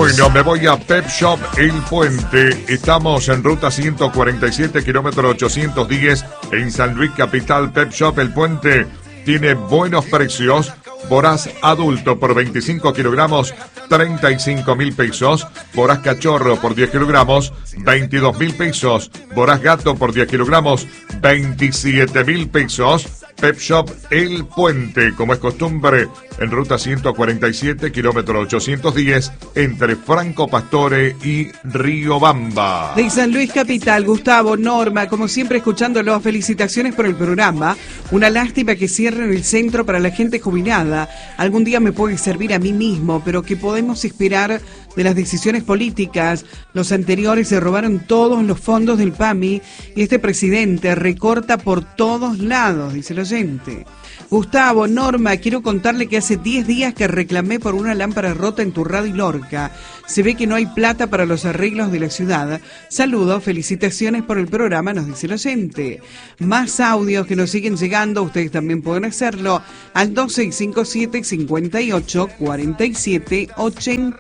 Bueno, me voy a Pep Shop El Puente. Estamos en ruta 147, kilómetro 810, en San Luis Capital. Pep Shop El Puente tiene buenos precios. Borás adulto por 25 kilogramos, 35.000 pesos. Borás cachorro por 10 kilogramos, 22.000 pesos. Borás gato por 10 kilogramos, 27.000 pesos. Pep Shop El Puente, como es costumbre, en ruta 147, kilómetro 810, entre Franco Pastore y Riobamba. De San Luis Capital, Gustavo, Norma, como siempre escuchándolos, felicitaciones por el programa. Una lástima que cierren el centro para la gente jubilada. Algún día me puede servir a mí mismo, pero ¿qué podemos esperar de las decisiones políticas? Los anteriores se robaron todos los fondos del PAMI y este presidente recorta por todos lados, dice el oyente. Gustavo, Norma, quiero contarle que hace 10 días que reclamé por una lámpara rota en Turrado y Lorca. Se ve que no hay plata para los arreglos de la ciudad. Saludos, felicitaciones por el programa, nos dice el oyente. Más audios que nos siguen llegando, ustedes también pueden hacerlo al 2657 58 47 80.